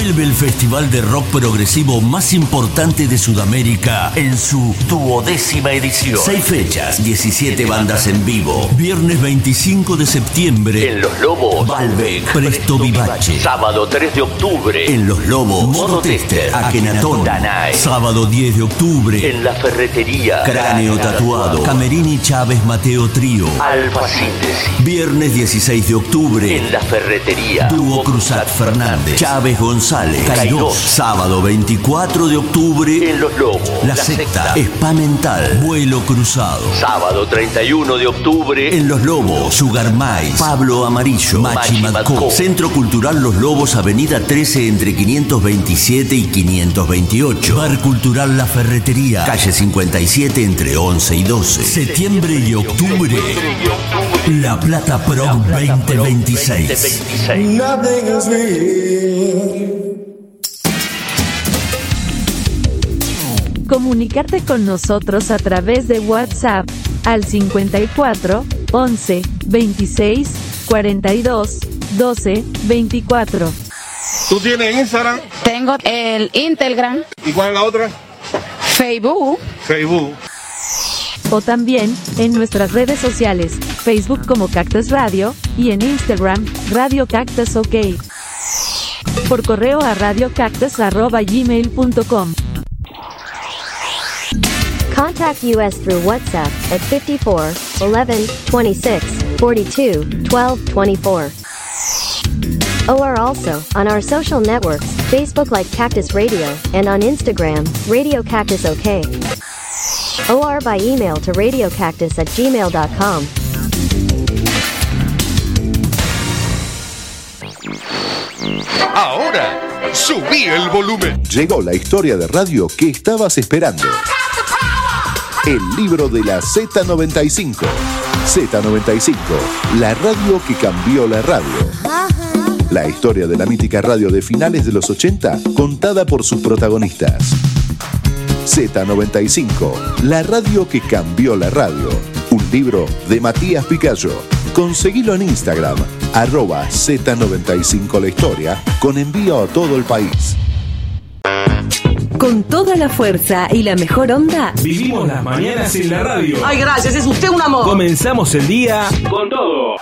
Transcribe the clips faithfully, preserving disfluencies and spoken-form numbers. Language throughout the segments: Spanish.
Vuelve el festival de rock progresivo más importante de Sudamérica en su duodécima edición. Seis fechas, diecisiete bandas en vivo. Viernes veinticinco de septiembre en Los Lobos, Balbec, Presto Vivace. Sábado tres de octubre en Los Lobos, Modo Tester, Akenatón, Danae. Sábado diez de octubre en La Ferretería, Cráneo Tatuado, Camerini Chávez Mateo Trío, Alfa Síntesis. Viernes dieciséis de octubre en La Ferretería, Dúo Cruzat Fernández, Chávez González, Kairos. Sábado veinticuatro de octubre en Los Lobos, La Secta, Spa Mental, Vuelo Cruzado. Sábado treinta y uno de octubre en Los Lobos, Sugar Mice, Pablo Amarillo, Machi Madco. Centro Cultural Los Lobos, Avenida trece entre quinientos veintisiete y quinientos veintiocho. Bar Cultural La Ferretería, calle cincuenta y siete entre once y doce. Septiembre y octubre, La Plata Pro veinte veintiséis. Comunicarte con nosotros a través de WhatsApp al cincuenta y cuatro, once, veintiséis, cuarenta y dos, doce, veinticuatro. ¿Tú tienes Instagram? Tengo el Instagram. ¿Y cuál es la otra? Facebook. Facebook. O también en nuestras redes sociales, Facebook como Cactus Radio y en Instagram, Radio Cactus OK. Por correo a radiocactus arroba gmail punto com. Contact us through WhatsApp at fifty-four, eleven, twenty-six, forty-two, twelve, twenty-four. Or also on our social networks, Facebook like Cactus Radio and on Instagram, Radio Cactus OK. Or by email to radiocactus at gmail dot com. Ahora, subí el volumen. Llegó la historia de radio que estabas esperando. El libro de la Z noventa y cinco. Z noventa y cinco, la radio que cambió la radio. La historia de la mítica radio de finales de los ochenta, contada por sus protagonistas. Z noventa y cinco, la radio que cambió la radio. Un libro de Matías Picayo. Conseguilo en Instagram, arroba Z noventa y cinco la historia, con envío a todo el país. Con toda la fuerza y la mejor onda, vivimos las mañanas en la radio. Ay, gracias, es usted un amor. Comenzamos el día con todo.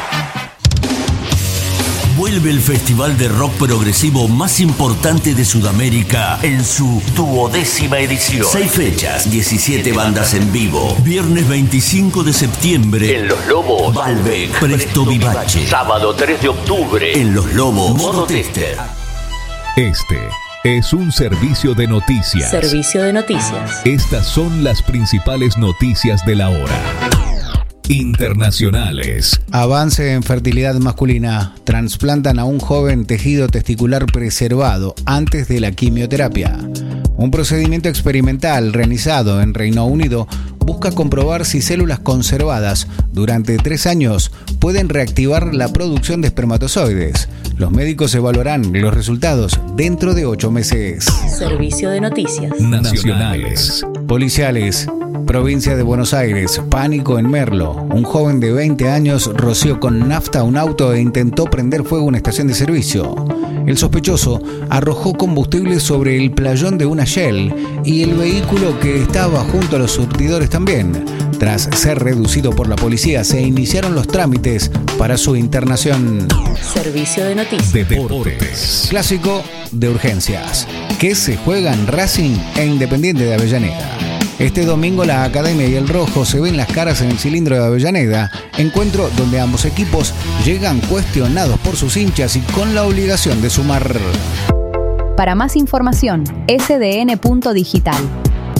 Vuelve el festival de rock progresivo más importante de Sudamérica en su duodécima edición. Seis fechas, diecisiete bandas en vivo. Viernes veinticinco de septiembre en Los Lobos, Balbec, Presto Vivace. Sábado tres de octubre en Los Lobos, Modo Tester. Este es un servicio de noticias. Servicio de noticias. Estas son las principales noticias de la hora. Internacionales. Avance en fertilidad masculina. Transplantan a un joven tejido testicular preservado antes de la quimioterapia. Un procedimiento experimental realizado en Reino Unido busca comprobar si células conservadas durante tres años pueden reactivar la producción de espermatozoides. Los médicos evaluarán los resultados dentro de ocho meses. Servicio de noticias nacionales. Policiales. Provincia de Buenos Aires, pánico en Merlo. Un joven de veinte años roció con nafta un auto e intentó prender fuego a una estación de servicio. El sospechoso arrojó combustible sobre el playón de una Shell y el vehículo que estaba junto a los surtidores también. Tras ser reducido por la policía, se iniciaron los trámites para su internación. Servicio de noticias. Deportes. Clásico de urgencias, que se juegan Racing e Independiente de Avellaneda. Este domingo la Academia y el Rojo se ven las caras en el cilindro de Avellaneda, encuentro donde ambos equipos llegan cuestionados por sus hinchas y con la obligación de sumar. Para más información, ese de ene punto digital.